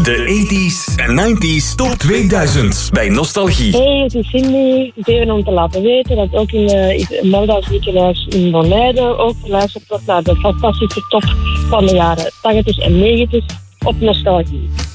De 80s en 90s Top 2000 bij Nostalgie. Hey, het is Cindy. Even om te laten weten dat ook in Melda ziekenhuis in Van Leiden ook geluisterd wordt naar de fantastische top van de jaren 80 en 90 op Nostalgie.